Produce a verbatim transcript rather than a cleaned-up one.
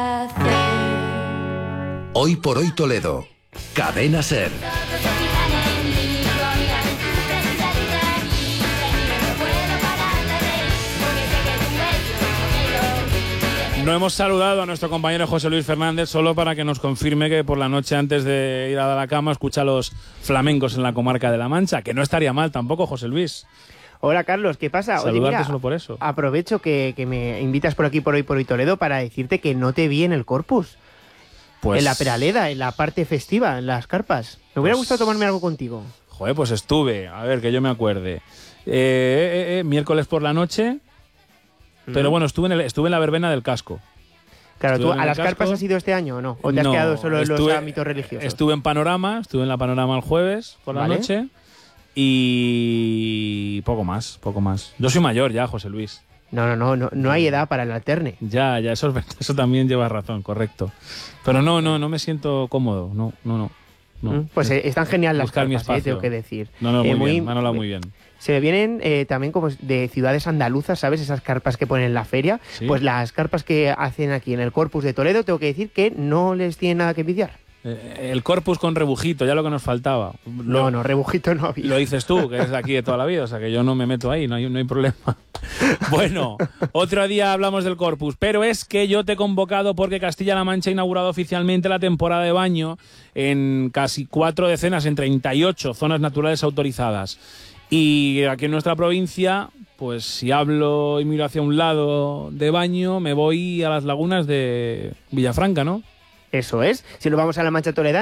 Hoy por hoy Toledo. Cadena Ser. No hemos saludado a nuestro compañero José Luis Fernández solo para que nos confirme que por la noche antes de ir a la cama escucha a los flamencos en la comarca de La Mancha, que no estaría mal tampoco, José Luis. Hola Carlos, ¿qué pasa? Saludarte Oye, mira, solo por eso. Aprovecho que, que me invitas por aquí por hoy por hoy Toledo para decirte que no te vi en el Corpus. Pues... En la Peraleda, en la parte festiva, en las carpas. Me hubiera pues... gustado tomarme algo contigo. Joder, pues estuve, a ver, que yo me acuerde. Eh, eh, eh, miércoles por la noche, mm. pero bueno, estuve en, el, estuve en la verbena del casco. Claro, estuve ¿tú a las casco. carpas has ido este año o no? ¿O te has no, quedado solo en estuve, los ámbitos religiosos? Estuve en Panorama, estuve en la Panorama el jueves por la ¿Vale? noche y poco más, poco más. Yo soy mayor ya, José Luis. No, no, no, no, no hay edad para el alterne. Ya, ya, eso, eso también lleva razón, correcto. Pero no, no, no me siento cómodo, no, no, no. no. Pues eh, están genial las Buscar mi carpas, eh, espacio. tengo que decir. No, no, muy, Eh, muy bien, me han hablado muy bien. Se me vienen eh, también como de ciudades andaluzas, ¿sabes? Esas carpas que ponen en la feria. ¿Sí? Pues las carpas que hacen aquí en el Corpus de Toledo, tengo que decir que no les tiene nada que envidiar. Eh, el Corpus con rebujito, ya lo que nos faltaba. Lo, no, no, rebujito no había. Lo dices tú, que es de aquí de toda la vida, o sea que yo no me meto ahí, no hay, no hay problema. Bueno, otro día hablamos del Corpus, pero es que yo te he convocado porque Castilla-La Mancha ha inaugurado oficialmente la temporada de baño en casi cuatro decenas, en treinta y ocho zonas naturales autorizadas. Y aquí en nuestra provincia, pues si hablo y miro hacia un lado de baño, me voy a las lagunas de Villafranca, ¿no? Eso es. Si nos vamos a La Mancha Toledana,